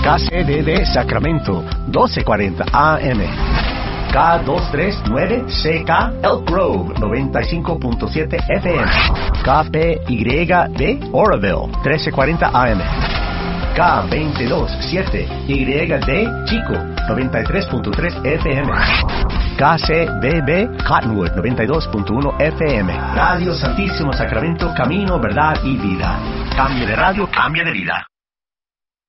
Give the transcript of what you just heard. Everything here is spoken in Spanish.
KCDD Sacramento, 1240 AM. K239CK Elk Grove, 95.7 FM. KPYD Oroville, 1340 AM. K227YD Chico, 93.3 FM. KCBB Cottonwood, 92.1 FM. Radio Santísimo Sacramento, camino, verdad y vida. Cambio de radio, cambia de vida.